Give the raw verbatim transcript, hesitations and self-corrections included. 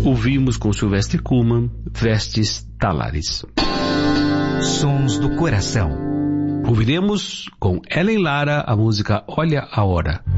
ouvimos com Sylvester Kuhlman, Vestes Talares. Sons do Coração. Ouviremos com Ellen Lara a música Olha a Hora.